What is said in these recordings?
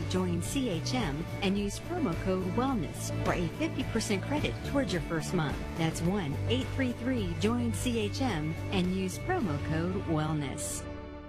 join CHM and use promo code WELLNESS for a 50% credit towards your first month. That's 1-833-JOIN-CHM and use promo code WELLNESS.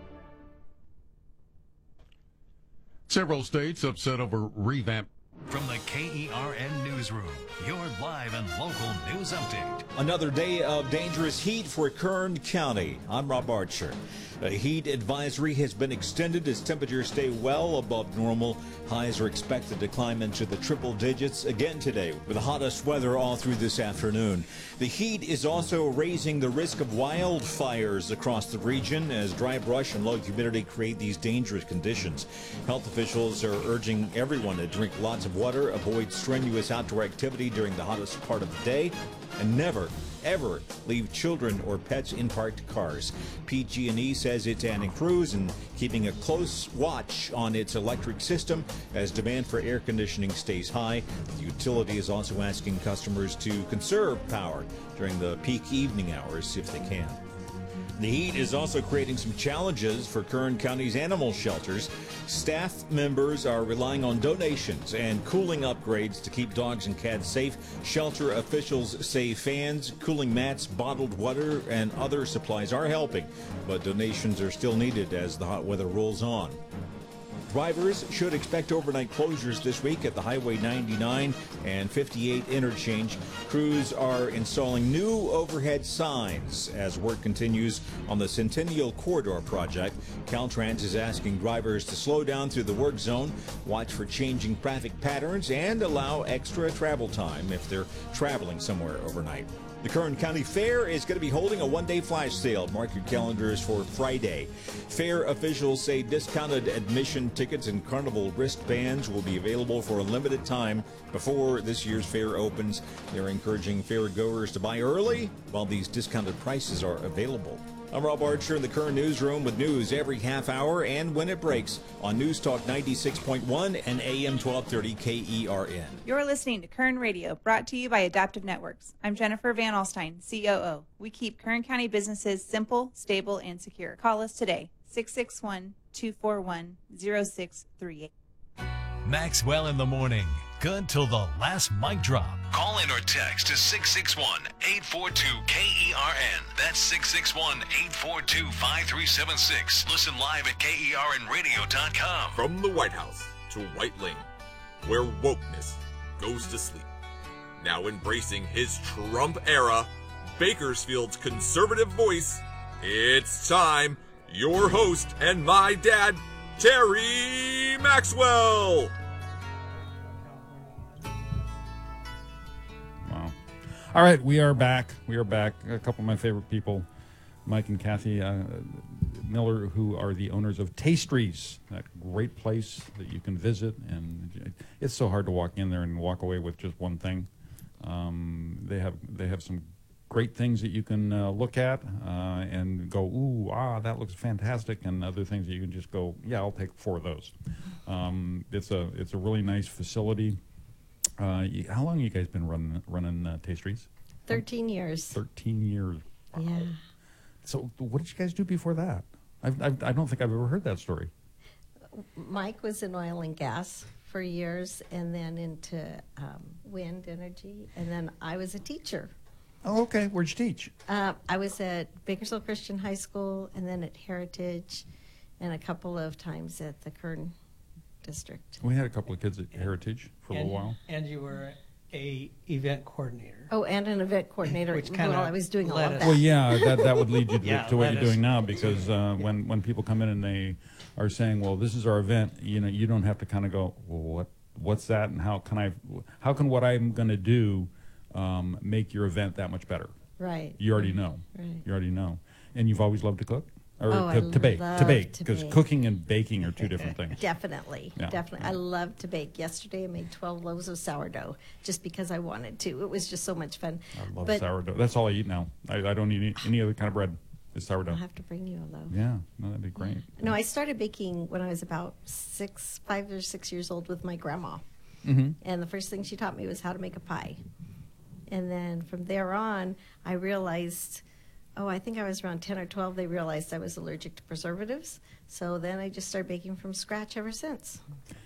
Several states upset over revamp. From the KERN Newsroom, your live and local news update. Another day of dangerous heat for Kern County. I'm Rob Archer. A heat advisory has been extended as temperatures stay well above normal. Highs are expected to climb into the triple digits again today with the hottest weather all through this afternoon. The heat is also raising the risk of wildfires across the region as dry brush and low humidity create these dangerous conditions. Health officials are urging everyone to drink lots of water, avoid strenuous outdoor activity during the hottest part of the day, and never, ever leave children or pets in parked cars. PG&E says it's adding crews and keeping a close watch on its electric system as demand for air conditioning stays high. The utility is also asking customers to conserve power during the peak evening hours if they can. The heat is also creating some challenges for Kern County's animal shelters. Staff members are relying on donations and cooling upgrades to keep dogs and cats safe. Shelter officials say fans, cooling mats, bottled water, and other supplies are helping, but donations are still needed as the hot weather rolls on. Drivers should expect overnight closures this week at the Highway 99 and 58 interchange. Crews are installing new overhead signs as work continues on the Centennial Corridor project. Caltrans is asking drivers to slow down through the work zone, watch for changing traffic patterns, and allow extra travel time if they're traveling somewhere overnight. The Kern County Fair is going to be holding a one-day flash sale. Mark your calendars for Friday. Fair officials say discounted admission tickets and carnival wristbands will be available for a limited time before this year's fair opens. They're encouraging fair goers to buy early while these discounted prices are available. I'm Rob Archer in the Kern Newsroom with news every half hour and when it breaks on News Talk 96.1 and AM 1230 KERN. You're listening to Kern Radio, brought to you by Adaptive Networks. I'm Jennifer Van Alstyne, COO. We keep Kern County businesses simple, stable, and secure. Call us today, 661-241-0638. Maxwell in the morning. Good till the last mic drop. Call in or text to 661-842-KERN. That's 661-842-5376. Listen live at KERNradio.com. From the White House to White Lane, where wokeness goes to sleep. Now embracing his Trump era, Bakersfield's conservative voice, it's time. Your host and my dad, Terry Maxwell. All right, we are back. A couple of my favorite people, Mike and Kathy Miller, who are the owners of Tastries, that great place that you can visit. And it's so hard to walk in there and walk away with just one thing. They have some great things that you can look at and go, ooh, that looks fantastic, and other things that you can just go, yeah, I'll take 4 of those. It's a really nice facility. How long have you guys been running Tastries? 13 years. 13 years. Wow. Yeah. So what did you guys do before that? I don't think I've ever heard that story. Mike was in oil and gas for years, and then into wind energy, and then I was a teacher. Oh, okay. Where'd you teach? I was at Bakersfield Christian High School, and then at Heritage, and a couple of times at the Kern District. We had a couple of kids at Heritage for a little while. And you were a event coordinator. Oh, and an event coordinator. Which while I was doing all of that. Well, yeah, that would lead you to, Yeah, to what you're us- doing now, because when people come in and they are saying, well, this is our event, you don't have to kind of go, well, what's that, and how can what I'm going to do make your event that much better? Right. You already know. Right. You already know. And you've always loved to cook? Or I to bake, love because bake. cooking and baking are two different things. Definitely. Yeah. I love to bake. Yesterday I made 12 loaves of sourdough just because I wanted to. It was just so much fun. I love sourdough. That's all I eat now. I don't eat any other kind of bread. It's sourdough. I'll have to bring you a loaf. Yeah, no, that'd be great. No, I started baking when I was about 5 or 6 years old with my grandma. Mm-hmm. And the first thing she taught me was how to make a pie. And then from there on, I realized, I think I was around 10 or 12, they realized I was allergic to preservatives. So then I just started baking from scratch ever since.